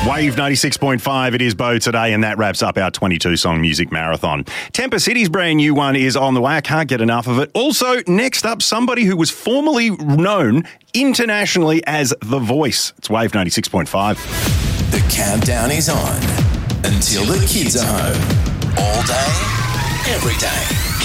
Wave 96.5, it is Bo today, and that wraps up our 22-song music marathon. Temper City's brand new one is on the way. I can't get enough of it. Also, next up, somebody who was formerly known internationally as The Voice. It's Wave 96.5. The countdown is on until the kids are home. All day, every day.